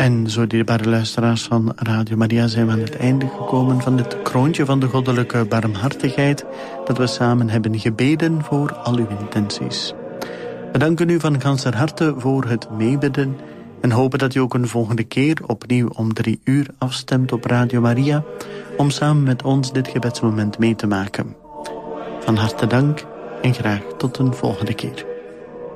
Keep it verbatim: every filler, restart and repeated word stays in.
En zo, dierbare luisteraars van Radio Maria, zijn we aan het einde gekomen van het kroontje van de goddelijke barmhartigheid, dat we samen hebben gebeden voor al uw intenties. We danken u van ganser harte voor het meebidden en hopen dat u ook een volgende keer opnieuw om drie uur afstemt op Radio Maria, om samen met ons dit gebedsmoment mee te maken. Van harte dank en graag tot een volgende keer.